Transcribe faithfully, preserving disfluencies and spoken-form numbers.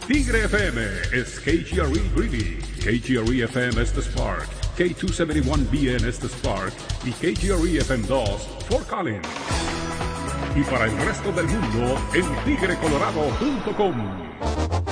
Tigre F M es K G R E Greeley, K G R E F M es The Spark, K doscientos setenta y uno B N es The Spark y K G R E F M dos Fort Collins. Y para el resto del mundo en tigre colorado punto com.